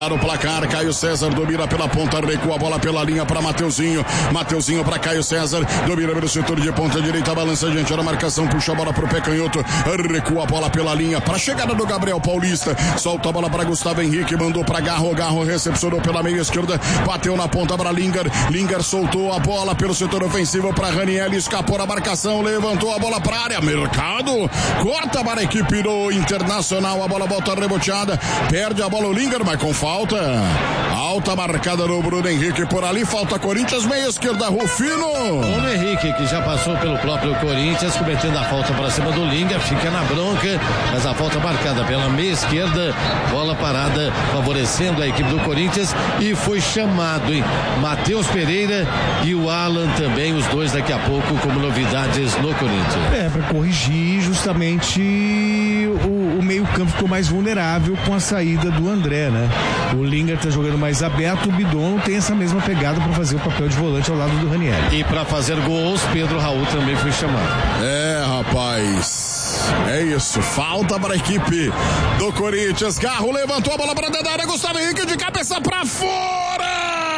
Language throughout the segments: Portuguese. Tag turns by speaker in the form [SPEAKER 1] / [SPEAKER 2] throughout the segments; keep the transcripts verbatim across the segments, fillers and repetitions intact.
[SPEAKER 1] O placar, Caio César domina pela ponta, recua a bola pela linha para Mateuzinho, Mateuzinho para Caio César, domina pelo setor de ponta direita, balança diante da marcação, puxa a bola pro pé canhoto, recua a bola pela linha para a chegada do Gabriel Paulista, solta a bola para Gustavo Henrique, mandou para Garro, Garro recepcionou pela meia esquerda, bateu na ponta para Linger, Linger soltou a bola pelo setor ofensivo para Raniel, escapou da marcação, levantou a bola para a área, Mercado, corta para a equipe do Internacional, a bola volta reboteada, perde a bola o Linger, mas com falta. Falta, alta marcada no Bruno Henrique por ali, falta Corinthians, meia esquerda, Rufino.
[SPEAKER 2] Bruno Henrique, que já passou pelo próprio Corinthians, cometendo a falta para cima do Linga, fica na bronca, mas a falta marcada pela meia esquerda, bola parada, favorecendo a equipe do Corinthians, e foi chamado, hein? Matheus Pereira e o Alan também, os dois daqui a pouco como novidades no Corinthians.
[SPEAKER 3] É, para corrigir justamente o, o meio campo ficou mais vulnerável com a saída do André, né? O Linger tá jogando mais aberto, o Bidon não tem essa mesma pegada para fazer o papel de volante ao lado do Raniel.
[SPEAKER 2] E para fazer gols, Pedro Raul também foi chamado.
[SPEAKER 1] É, rapaz, é isso, falta para a equipe do Corinthians. Garro levantou a bola para dentro da área, Gustavo Henrique de cabeça para fora.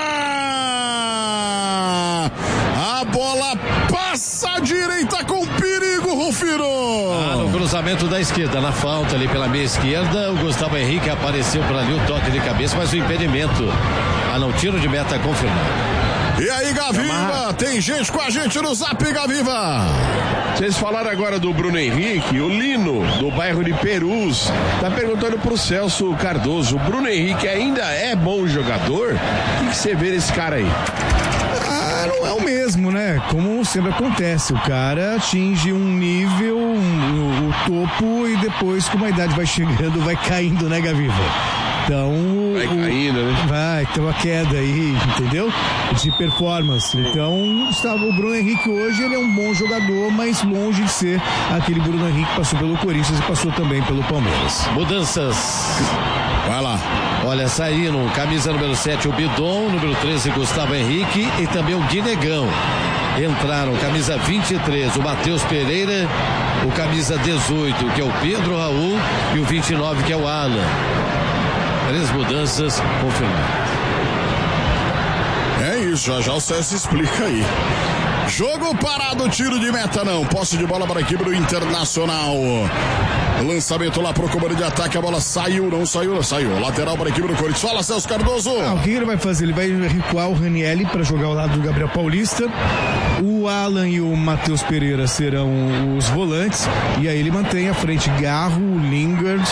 [SPEAKER 1] A bola passa à direita com perigo, Rufino.
[SPEAKER 2] Ah, no cruzamento da esquerda, na falta ali pela meia esquerda, o Gustavo Henrique apareceu por ali, o toque de cabeça, mas o impedimento. Ah, não, tiro de meta confirmado.
[SPEAKER 1] E aí, Gaviva, tem gente com a gente no Zap, Gaviva.
[SPEAKER 4] Vocês falaram agora do Bruno Henrique, o Lino, do bairro de Perus, tá perguntando pro Celso Cardoso, o Bruno Henrique ainda é bom jogador? O que você vê nesse cara aí?
[SPEAKER 3] Ah, não é o mesmo, né? Como sempre acontece, o cara atinge um nível, um, o topo, e depois, como a idade vai chegando, vai caindo, né, Gaviva? Então,
[SPEAKER 4] vai caindo, né?
[SPEAKER 3] Vai, tem uma queda aí, entendeu? De performance. Então, o Bruno Henrique hoje, ele é um bom jogador, mas longe de ser aquele Bruno Henrique que passou pelo Corinthians e passou também pelo Palmeiras.
[SPEAKER 2] Mudanças.
[SPEAKER 1] Vai lá.
[SPEAKER 2] Olha, saíram camisa número sete, o Bidon, número treze, Gustavo Henrique, e também o Guinegão. Entraram camisa vinte e três, o Matheus Pereira, o camisa dezoito, que é o Pedro Raul, e o vinte e nove, que é o Alan. Três mudanças confirmadas.
[SPEAKER 1] É isso, já já o César explica aí. Jogo parado, tiro de meta não, posse de bola para a equipe do Internacional. Lançamento lá pro comando de ataque, a bola saiu, não saiu, saiu. Lateral para a equipe do Corinthians. Fala, Celso Cardoso.
[SPEAKER 3] Ah, o que ele vai fazer? Ele vai recuar o Raniel para jogar ao lado do Gabriel Paulista. O Alan e o Matheus Pereira serão os volantes. E aí ele mantém à frente Garro, Lingard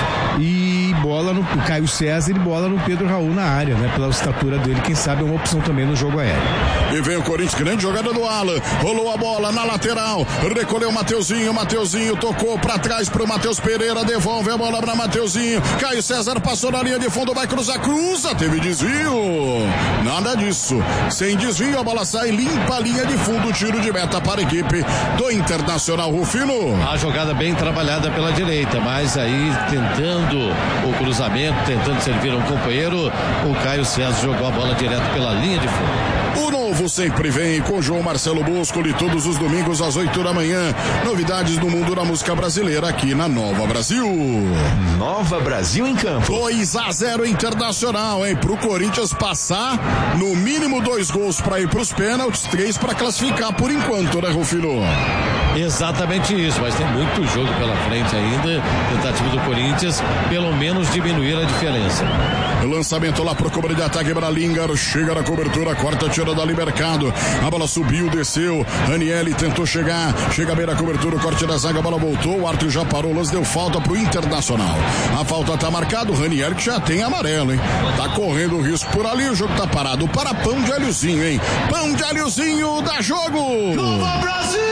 [SPEAKER 3] e bola no Caio César e bola no Pedro Raul na área, né? Pela estatura dele, quem sabe é uma opção também no jogo aéreo.
[SPEAKER 1] E vem o Corinthians, grande jogada do Alan. Rolou a bola na lateral, recolheu o Mateuzinho, Mateuzinho tocou pra trás pro Matheus Pereira, devolve a bola pra Mateuzinho, Caio César passou na linha de fundo, vai cruzar, cruza, teve desvio, nada disso, sem desvio, a bola sai, limpa a linha de fundo, tiro de meta para a equipe do Internacional, Rufino.
[SPEAKER 2] A jogada bem trabalhada pela direita, mas aí tentando o cruzamento, tentando servir um companheiro, o Caio César jogou a bola direto pela linha de fundo.
[SPEAKER 1] O novo sempre vem com João Marcelo Boscoli todos os domingos às oito da manhã. Novidades do mundo da música brasileira aqui na Nova Brasil.
[SPEAKER 5] Nova Brasil em campo.
[SPEAKER 1] dois a zero Internacional, hein? Pro Corinthians passar, no mínimo dois gols para ir pros pênaltis, três para classificar por enquanto, né, Rufino?
[SPEAKER 2] Exatamente isso, mas tem muito jogo pela frente ainda. Tentativa do Corinthians, pelo menos diminuir a diferença.
[SPEAKER 1] Lançamento lá pro cobra de ataque para Lingard, chega na cobertura, corta, tira dali Mercado, a bola subiu, desceu, Raniel tentou chegar, chega bem na cobertura, o corte da zaga, a bola voltou, o árbitro já parou, o lance deu falta pro Internacional. A falta tá marcada, o Raniel que já tem amarelo, hein? Tá correndo o risco por ali, o jogo tá parado para pão de alhozinho, hein? Pão de alhozinho, dá jogo!
[SPEAKER 5] Nova Brasil!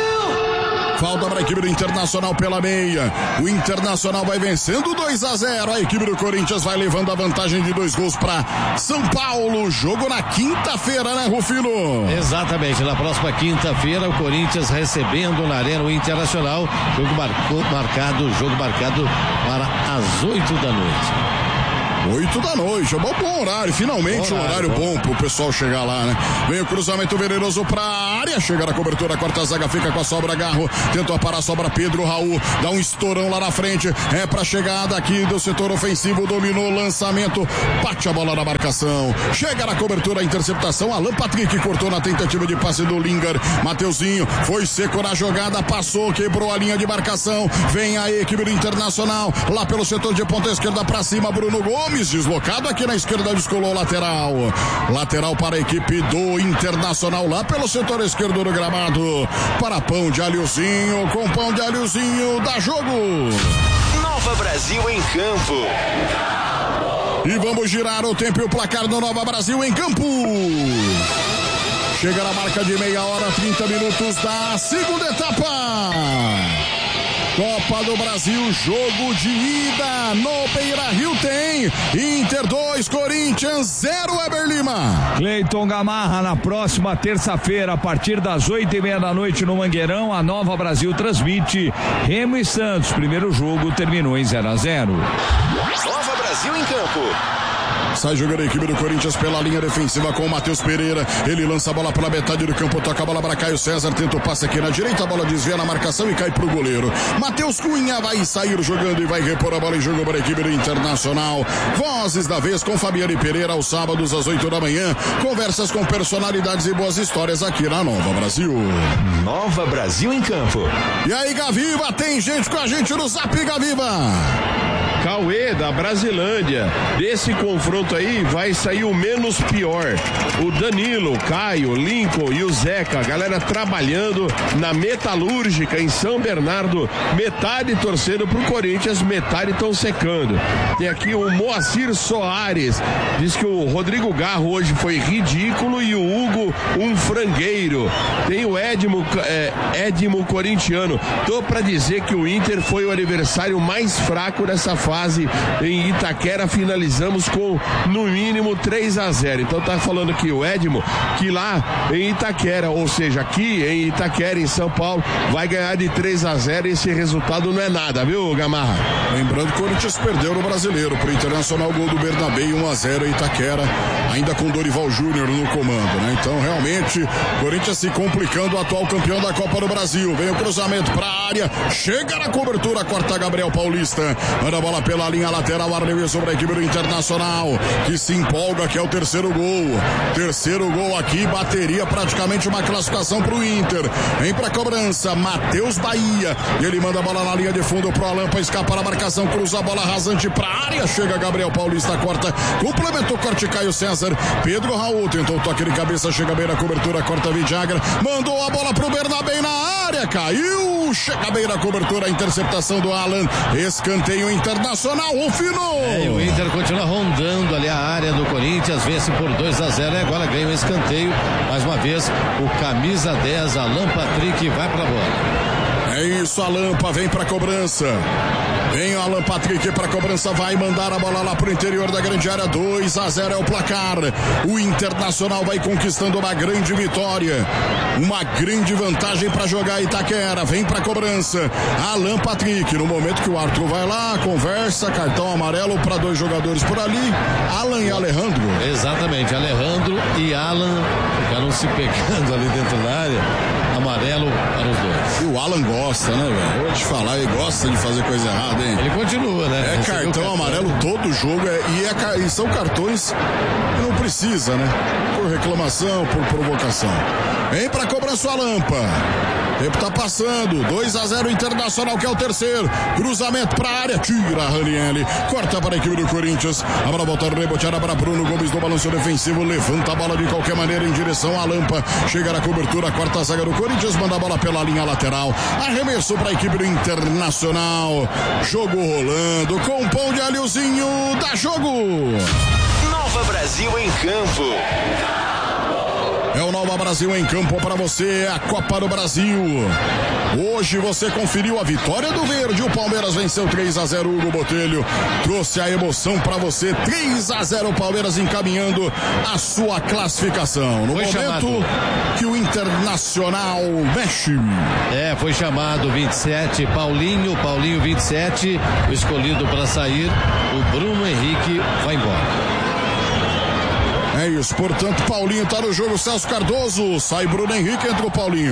[SPEAKER 1] Falta para a equipe do Internacional pela meia. O Internacional vai vencendo dois a zero. A equipe do Corinthians vai levando a vantagem de dois gols para São Paulo. Jogo na quinta-feira, né, Rufino?
[SPEAKER 2] Exatamente. Na próxima quinta-feira, o Corinthians recebendo na Arena o Internacional. Jogo marcou, marcado, jogo marcado para as oito da noite.
[SPEAKER 1] Oito da noite, é bom, bom horário, finalmente um horário bom pro pessoal chegar lá, né? Vem o cruzamento venenoso pra área, chega na cobertura, a quarta zaga fica com a sobra, Garro, tentou parar a sobra, Pedro Raul, dá um estourão lá na frente, é pra chegada aqui do setor ofensivo, dominou o lançamento, bate a bola na marcação, chega na cobertura, a interceptação, Alan Patrick cortou na tentativa de passe do Lingard, Mateuzinho foi seco na jogada, passou, quebrou a linha de marcação, vem a equipe do Internacional, lá pelo setor de ponta esquerda pra cima, Bruno Gomes, deslocado aqui na esquerda, descolou lateral, lateral para a equipe do Internacional, lá pelo setor esquerdo do gramado, para pão de alhozinho, com pão de alhozinho, dá jogo.
[SPEAKER 5] Nova Brasil em campo.
[SPEAKER 1] E vamos girar o tempo e o placar do Nova Brasil em campo. Chega na marca de meia hora, trinta minutos da segunda etapa. Copa do Brasil, jogo de ida no Beira-Rio tem Inter dois, Corinthians zero, Weber Lima.
[SPEAKER 6] Cleiton Gamarra, na próxima terça-feira, a partir das oito e meia da noite no Mangueirão, a Nova Brasil transmite Remo e Santos. Primeiro jogo terminou em zero a zero.
[SPEAKER 5] Nova Brasil em campo.
[SPEAKER 1] Sai jogando a equipe do Corinthians pela linha defensiva com o Matheus Pereira. Ele lança a bola pela metade do campo, toca a bola para Caio César, tenta o passe aqui na direita, a bola desvia na marcação e cai pro goleiro. Matheus Cunha vai sair jogando e vai repor a bola em jogo para a equipe do Internacional. Vozes da vez com Fabiane Pereira aos sábados às oito da manhã. Conversas com personalidades e boas histórias aqui na Nova Brasil.
[SPEAKER 5] Nova Brasil em campo.
[SPEAKER 1] E aí, Gaviva, tem gente com a gente no Zap, Gaviva.
[SPEAKER 4] Cauê, da Brasilândia. Desse confronto aí vai sair o menos pior. O Danilo, o Caio, o Lincoln e o Zeca, a galera trabalhando na Metalúrgica em São Bernardo, metade torcendo pro Corinthians, metade estão secando. Tem aqui o Moacir Soares, diz que o Rodrigo Garro hoje foi ridículo e o Hugo um frangueiro. Tem o Edmo, é, Edmo corintiano. Tô pra dizer que o Inter foi o adversário mais fraco dessa fase. fase em Itaquera, finalizamos com no mínimo três a zero. Então tá falando aqui o Edmo que lá em Itaquera, ou seja, aqui em Itaquera, em São Paulo, vai ganhar de três a zero e esse resultado não é nada, viu, Gamarra?
[SPEAKER 1] Lembrando que o Corinthians perdeu no Brasileiro pro Internacional, gol do Bernabéu, um a zero em Itaquera, ainda com Dorival Júnior no comando, né? Então realmente Corinthians se complicando, o atual campeão da Copa do Brasil. Vem o cruzamento pra área, chega na cobertura, corta Gabriel Paulista, manda a bola pela linha lateral, Arleu sobre a equipe do Internacional, que se empolga, que é o terceiro gol. Terceiro gol aqui, bateria praticamente uma classificação pro Inter. Vem pra cobrança, Matheus Bahia, ele manda a bola na linha de fundo pro Alan pra escapar a marcação, cruza a bola rasante pra área, chega Gabriel Paulista, corta, complementou o corte Caio César, Pedro Raul tentou o toque de cabeça, chega bem na cobertura, corta Vidagra, mandou a bola pro Bernabéu na área, caiu, chega bem na cobertura, a interceptação do Alan, escanteio Internacional, o fino.
[SPEAKER 2] É, e o Inter continua rondando ali a área do Corinthians, vence por dois a zero e agora ganha o escanteio, mais uma vez o camisa dez, Alan Patrick, vai pra bola.
[SPEAKER 1] É isso, a Lampa vem pra cobrança. Vem o Alan Patrick pra cobrança, vai mandar a bola lá pro interior da grande área, dois a zero é o placar. O Internacional vai conquistando uma grande vitória, uma grande vantagem pra jogar Itaquera. Vem pra cobrança, Alan Patrick, no momento que o Arthur vai lá, conversa, cartão amarelo pra dois jogadores por ali, Alan e Alejandro.
[SPEAKER 2] Exatamente, Alejandro e Alan ficaram se pegando ali dentro da área, amarelo para os dois.
[SPEAKER 1] E o Alan gosta, né, velho? Vou te falar, ele gosta de fazer coisa errada, hein?
[SPEAKER 2] Ele continua, né?
[SPEAKER 1] É cartão, cartão amarelo todo jogo, é, e, é, e são cartões que não precisa, né? Por reclamação, por provocação. Vem pra cobrança o Alampa. Tempo tá passando, dois a zero Internacional, que é o terceiro. Cruzamento pra área, tira a Ranieri, corta para a equipe do Corinthians. A bola volta reboteada para Bruno Gomes no balanço defensivo, levanta a bola de qualquer maneira em direção à Lampa. Chega na cobertura, quarta zaga do Corinthians, manda a bola pela linha lateral. Arremesso para a equipe do Internacional. Jogo rolando com pão de alhozinho, dá jogo.
[SPEAKER 5] Nova Brasil em campo.
[SPEAKER 1] É o Nova Brasil em campo para você, a Copa do Brasil. Hoje você conferiu a vitória do Verde, o Palmeiras venceu três a zero, Hugo Botelho trouxe a emoção para você, três a zero Palmeiras encaminhando a sua classificação. No
[SPEAKER 2] foi
[SPEAKER 1] momento
[SPEAKER 2] chamado.
[SPEAKER 1] que o Internacional mexe.
[SPEAKER 2] É, foi chamado vinte e sete, Paulinho, Paulinho vinte e sete, escolhido para sair, o Bruno Henrique vai embora.
[SPEAKER 1] É isso, portanto, Paulinho tá no jogo, Celso Cardoso, sai Bruno Henrique, entra o Paulinho.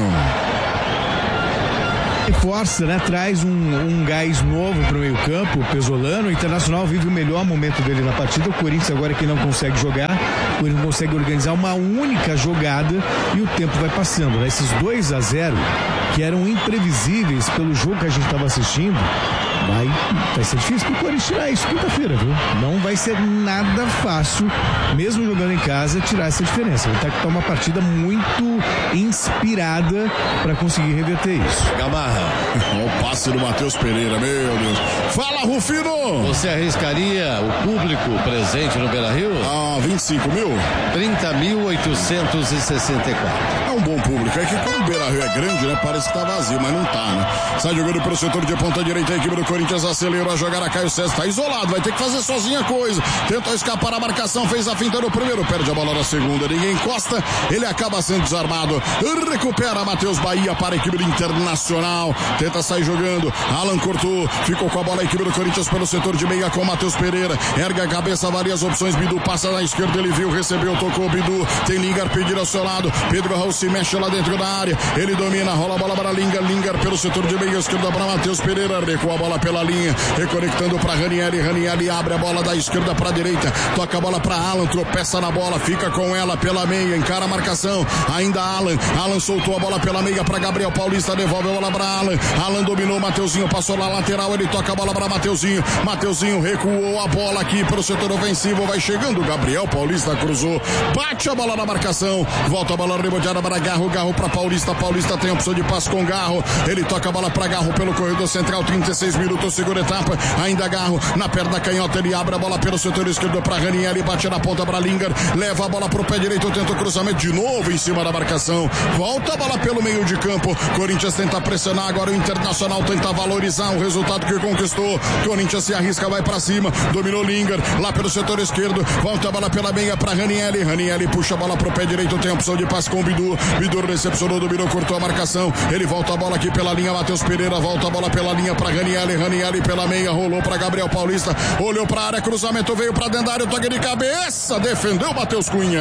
[SPEAKER 3] Força, né? Traz um, um gás novo para o meio campo, Pesolano. O Internacional vive o melhor momento dele na partida. O Corinthians agora que não consegue jogar, o Corinthians não consegue organizar uma única jogada e o tempo vai passando, né? Esses dois a zero que eram imprevisíveis pelo jogo que a gente estava assistindo, vai, vai ser difícil pro Corinthians tirar isso quinta-feira, viu? Não vai ser nada fácil, mesmo jogando em casa, tirar essa diferença. Vai ter que estar uma partida muito inspirada para conseguir reverter isso.
[SPEAKER 2] Gamarra.
[SPEAKER 1] O passe do Matheus Pereira, meu Deus. Fala, Rufino!
[SPEAKER 2] Você arriscaria o público presente no Beira-Rio?
[SPEAKER 1] Ah, vinte e cinco mil?
[SPEAKER 2] trinta mil oitocentos e sessenta e quatro.
[SPEAKER 1] É um bom público. É que como o Beira-Rio é grande, né? Parece que tá vazio, mas não tá, né? Sai jogando pro setor de ponta direita, a equipe do Corinthians acelerou a jogada, Caio César tá isolado, vai ter que fazer sozinha a coisa. Tentou escapar a marcação, fez a finta no primeiro, perde a bola na segunda, ninguém encosta, ele acaba sendo desarmado. Recupera Matheus Bahia para a equipe do Internacional. Tenta sair jogando, Alan cortou, ficou com a bola a equipe do Corinthians pelo setor de meia com Matheus Pereira, erga a cabeça, varia as opções, Bidu passa na esquerda, ele viu, recebeu, tocou, Bidu, tem Lingard pedido ao seu lado, Pedro Raul se mexe lá dentro da área, ele domina, rola a bola para Lingard, Lingard pelo setor de meia esquerda para Matheus Pereira, recua a bola pela linha, reconectando para Ranieri, Ranieri abre a bola da esquerda para a direita, toca a bola para Alan, tropeça na bola, fica com ela pela meia, encara a marcação, ainda Alan, Alan soltou a bola pela meia para Gabriel Paulista, devolve a bola para Alan, Alan dominou, Mateuzinho passou na lateral, ele toca a bola para Mateuzinho, Mateuzinho recuou a bola aqui para o setor ofensivo, vai chegando, Gabriel Paulista cruzou, bate a bola na marcação, volta a bola reboteada para Garro, Garro para Paulista, Paulista tem opção de passe com Garro, ele toca a bola para Garro pelo corredor central, trinta e seis minutos, segunda etapa, ainda Garro, na perna canhota, ele abre a bola pelo setor esquerdo para Ranieri, bate na ponta para Lingard, leva a bola pro pé direito, tenta o cruzamento de novo em cima da marcação, volta a bola pelo meio de campo, Corinthians tenta pressionar, agora o Internacional tenta valorizar o resultado que conquistou, Corinthians se arrisca, vai pra cima, dominou Lingard, lá pelo setor esquerdo, volta a bola pela meia pra Ranieri, Ranieri puxa a bola pro pé direito, tem opção de passe com o Bidu, Bidu recepcionou, dominou, cortou a marcação, ele volta a bola aqui pela linha, Matheus Pereira, volta a bola pela linha pra Ranieri, Ranieri pela meia, rolou pra Gabriel Paulista, olhou pra área, cruzamento veio pra dentro da área, toque de cabeça, defendeu Matheus Cunha.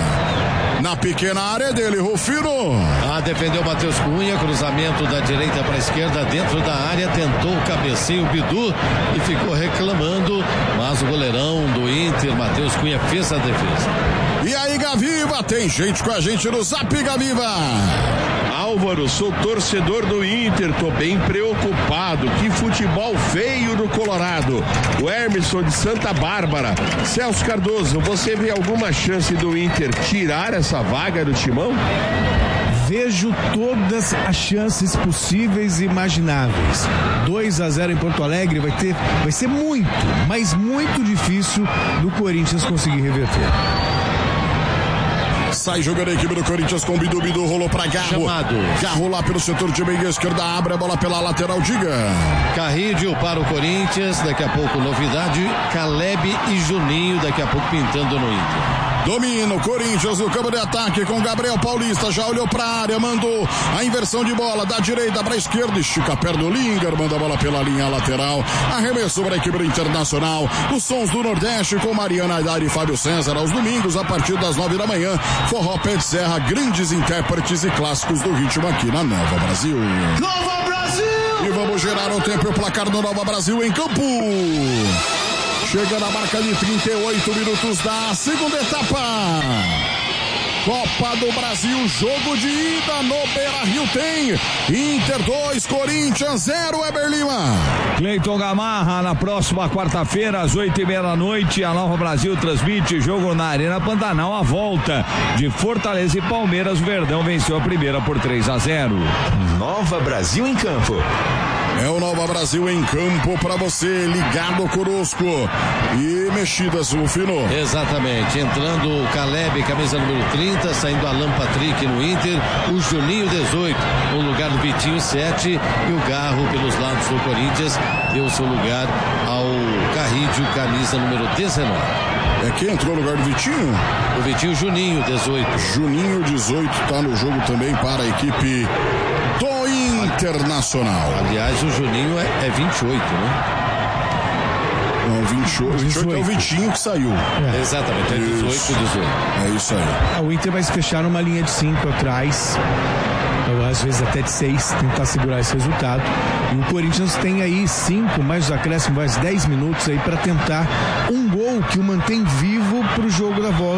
[SPEAKER 1] Na pequena área dele, Rufino.
[SPEAKER 2] Ah, defendeu Matheus Cunha, cruzamento da direita para a esquerda, dentro da área, tentou o cabeceio Bidu e ficou reclamando, mas o goleirão do Inter, Matheus Cunha, fez a defesa.
[SPEAKER 1] E aí, Gaviva, tem gente com a gente no Zap, Gaviva.
[SPEAKER 4] Álvaro, sou torcedor do Inter, tô bem preocupado, que futebol feio no Colorado. O Emerson de Santa Bárbara. Celso Cardoso, você vê alguma chance do Inter tirar essa vaga do Timão?
[SPEAKER 3] Vejo todas as chances possíveis e imagináveis. dois a zero em Porto Alegre vai ter, vai ser muito, mas muito difícil do Corinthians conseguir reverter.
[SPEAKER 1] Sai jogando a equipe do Corinthians com Bidu, Bidu rolou pra Garro.
[SPEAKER 2] Chamado.
[SPEAKER 1] Garro lá pelo setor de meia esquerda, abre a bola pela lateral, diga.
[SPEAKER 2] Carrídio para o Corinthians, daqui a pouco novidade, Caleb e Juninho, daqui a pouco pintando no Inter.
[SPEAKER 1] Domina o Corinthians no campo de ataque com Gabriel Paulista, já olhou pra área, mandou a inversão de bola da direita pra esquerda, estica a perna do Lingard, manda a bola pela linha lateral, arremesso para a equipe do Internacional, os sons do Nordeste com Mariana Aidar e Fábio César aos domingos a partir das nove da manhã, Forró Pé de Serra, grandes intérpretes e clássicos do ritmo aqui na Nova Brasil.
[SPEAKER 7] Nova Brasil!
[SPEAKER 1] E vamos gerar o tempo e o placar no Nova Brasil em campo. Chega na marca de trinta e oito minutos da segunda etapa. Copa do Brasil, jogo de ida no Beira-Rio tem Inter dois, Corinthians zero, Eber Lima.
[SPEAKER 6] Cleiton Gamarra, na próxima quarta-feira, às oito e meia da noite, a Nova Brasil transmite jogo na Arena Pantanal, a volta de Fortaleza e Palmeiras. O Verdão venceu a primeira por três a zero.
[SPEAKER 5] Nova Brasil em campo.
[SPEAKER 1] É o Nova Brasil em campo para você, ligado conosco. E mexidas, o Fino.
[SPEAKER 2] Exatamente, entrando o Caleb, camisa número trinta, saindo Alan Patrick no Inter, o Juninho dezoito, no lugar do Vitinho sete, e o Garro pelos lados do Corinthians deu seu lugar ao Carrídio, camisa número dezenove.
[SPEAKER 1] É quem entrou no lugar do Vitinho?
[SPEAKER 2] O Vitinho Juninho, dezoito.
[SPEAKER 1] Juninho, dezoito, tá no jogo também para a equipe do Internacional.
[SPEAKER 2] Aliás, o Juninho é, é vinte e oito, né?
[SPEAKER 1] Não, vinte e oito, vinte e oito é o Vitinho que saiu.
[SPEAKER 2] É. Exatamente, é dezoito, dezoito.
[SPEAKER 1] É isso aí.
[SPEAKER 3] Ah, o Inter vai se fechar numa linha de cinco atrás, ou às vezes até de seis, tentar segurar esse resultado. E o Corinthians tem aí cinco, mais os acréscimos, mais dez minutos aí para tentar um gol que o mantém vivo pro jogo da volta.